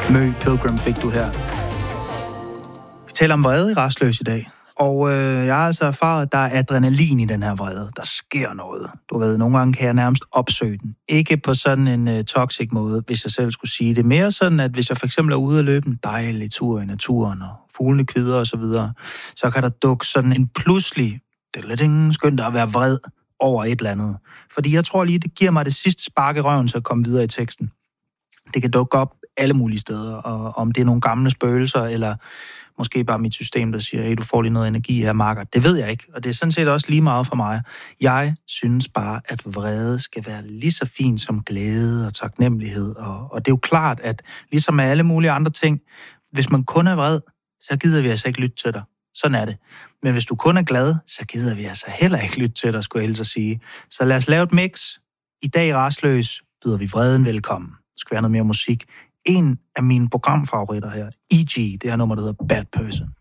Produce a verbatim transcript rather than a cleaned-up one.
Mø Pilgrim fik du her. Vi taler om vrede i Rastløs i dag. Og øh, jeg har altså erfaret, at der er adrenalin i den her vrede. Der sker noget. Du ved, nogle gange kan jeg nærmest opsøge den. Ikke på sådan en øh, toxic måde, hvis jeg selv skulle sige det. Mere sådan, at hvis jeg for eksempel er ude og løbe en dejlig tur i naturen, og fuglene kvider og så videre, så kan der dukke sådan en pludselig, det er lidt ingen skønt at være vred over et eller andet. Fordi jeg tror lige, det giver mig det sidste spark i røven til at komme videre i teksten. Det kan dukke op alle mulige steder, og om det er nogle gamle spøgelser, eller måske bare mit system, der siger, hey, du får lige noget energi her, Marker. Det ved jeg ikke, og det er sådan set også lige meget for mig. Jeg synes bare, at vrede skal være lige så fin som glæde og taknemmelighed, og, og det er jo klart, at ligesom med alle mulige andre ting, hvis man kun er vred, så gider vi altså ikke lytte til dig. Sådan er det. Men hvis du kun er glad, så gider vi altså heller ikke lytte til dig, skulle jeg helst at sige. Så lad os lave et mix. I dag i Rastløs byder vi vreden velkommen. Der skal være noget mere musik. En af mine programfavoritter her, E G, det her nummer, der hedder Bad Person.